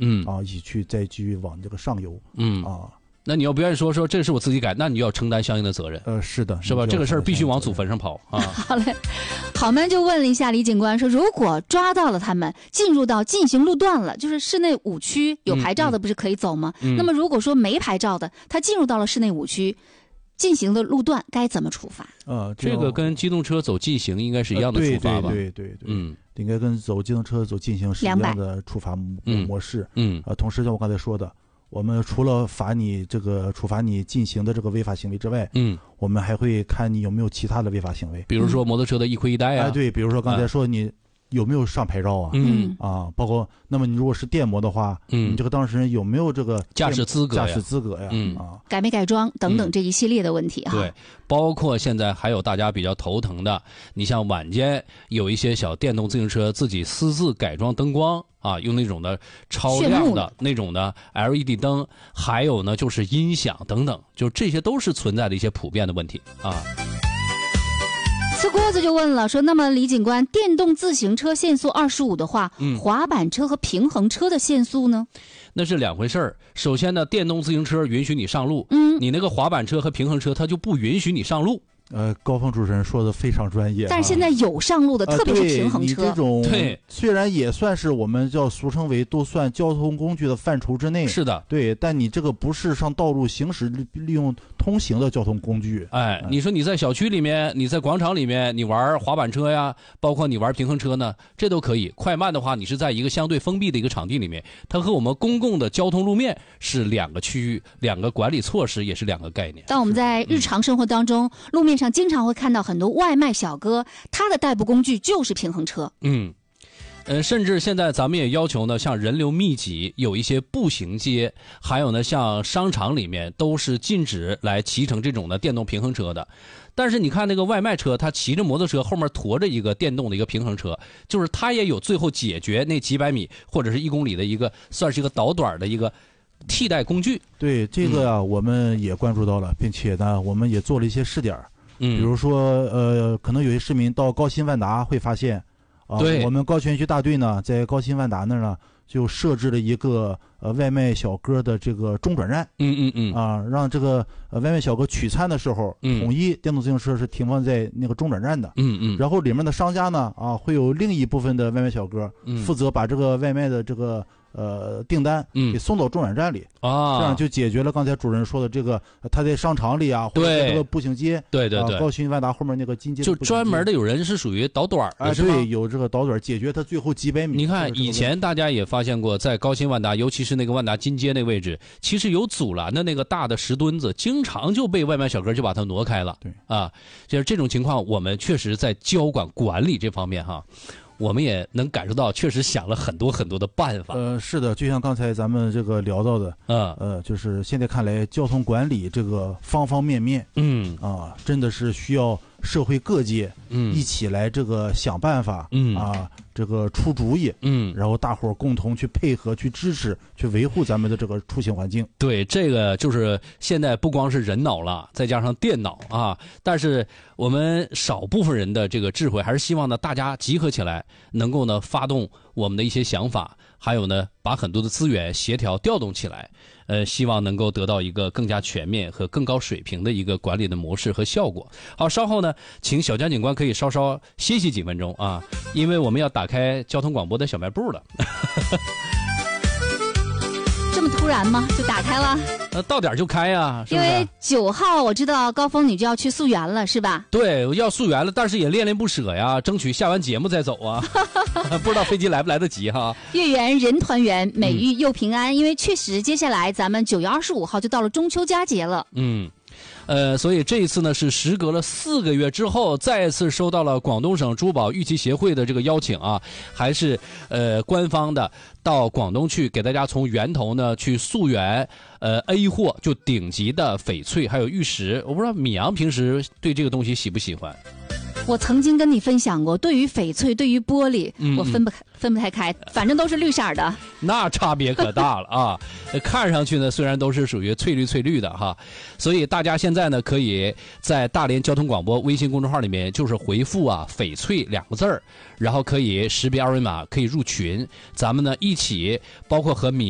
一起去再继续往这个上游， 那你要不愿意说这是我自己改，那你就要承担相应的责任。 是的， 是吧？这个事儿必须往祖坟上跑啊。 好嘞，好们就问了一下李警官说，如果抓到了他们进入到禁行路段了，就是室内五区有牌照的不是可以走吗？那么如果说没牌照的，他进入到了室内五区进行的路段该怎么处罚？ 这个跟机动车走禁行应该是一样的处罚吧？ 对，应该跟走机动车走禁行是一样的处罚模式。同时像我刚才说的，我们除了处罚你进行的这个违法行为之外，我们还会看你有没有其他的违法行为， 比如说摩托车的一盔一带啊， 对，比如说刚才说你有没有上牌照啊，包括那么你如果是电摩的话，你这个当事人有没有这个驾驶资格呀？ 改没改装等等这一系列的问题对，包括现在还有大家比较头疼的，你像晚间有一些小电动自行车自己私自改装灯光用那种的超亮的那种的 LED 灯，还有呢就是音响等等，就这些都是存在的一些普遍的问题吃锅子就问了，说那么李警官，电动自行车限速25的话，滑板车和平衡车的限速呢？ 那是两回事儿。首先呢，电动自行车允许你上路，你那个滑板车和平衡车它就不允许你上路。 高峰主持人说的非常专业， 但是现在有上路的，特别是平衡车， 你这种虽然也算是我们叫俗称为都算交通工具的范畴之内， 是的， 对，但你这个不是上道路行驶利用通行的交通工具。 你说你在小区里面，你在广场里面，你玩滑板车呀，包括你玩平衡车呢，这都可以。快慢的话，你是在一个相对封闭的一个场地里面，它和我们公共的交通路面是两个区域，两个管理措施也是两个概念。 但我们在日常生活当中，路面上经常会看到很多外卖小哥，他的代步工具就是平衡车。 甚至现在咱们也要求呢，像人流密集有一些步行街，还有呢像商场里面都是禁止来骑乘这种的电动平衡车的。但是你看那个外卖车，他骑着摩托车后面驮着一个电动的一个平衡车，就是他也有最后解决那几百米或者是1公里的一个算是一个导短的一个替代工具。 对这个我们也关注到了，并且呢我们也做了一些试点，比如说可能有些市民到高新万达会发现我们高新区大队呢在高新万达那儿呢就设置了一个外卖小哥的这个中转站，让这个外卖小哥取餐的时候，统一电动自行车是停放在那个中转站的，然后里面的商家呢会有另一部分的外卖小哥负责把这个外卖的这个订单给送到中转站里这样就解决了刚才主任说的这个他在商场里或者在这个步行街， 对高新万达后面那个金街就专门的有人是属于导短的，是吧？ 对，有这个导短解决他最后几百米。 你看以前大家也发现过，在高新万达，尤其是那个万达金街那位置，其实有阻拦的那个大的石墩子，经常就被外卖小哥就把它挪开了。 对就是这种情况，我们确实在交管管理这方面我们也能感受到，确实想了很多很多的办法。 是的，就像刚才咱们这个聊到的，就是现在看来，交通管理这个方方面面，真的是需要社会各界，一起来这个想办法，这个出主意，然后大伙儿共同去配合、去支持、去维护咱们的这个出行环境。 对，这个就是现在不光是人脑了，再加上电脑但是我们少部分人的这个智慧，还是希望呢大家集合起来，能够呢发动我们的一些想法，还有呢把很多的资源协调调动起来，希望能够得到一个更加全面和更高水平的一个管理的模式和效果。好，稍后呢请小江警官可以稍稍歇息几分钟因为我们要打开交通广播的小卖部了。 这么突然吗？就打开了？ 到点就开呀，是不是？ 因为9号我知道高峰你就要去溯源了，是吧？ 对，我要溯源了，但是也恋恋不舍呀，争取下完节目再走不知道飞机来不来得及月圆人团圆，美玉又平安。因为确实接下来咱们9月25号就到了中秋佳节了。 所以这一次呢是时隔了4个月之后，再次收到了广东省珠宝玉器协会的这个邀请还是官方的到广东去给大家从源头呢去溯源A 货，就顶级的翡翠还有玉石。我不知道米阳平时对这个东西喜不喜欢？ 我曾经跟你分享过，对于翡翠对于玻璃我分不太开，反正都是绿色的， 那差别可大了看上去呢虽然都是属于翠绿的所以大家现在呢可以在大连交通广播微信公众号里面就是回复翡翠2个字，然后可以识别二维码可以入群，咱们呢一起包括和米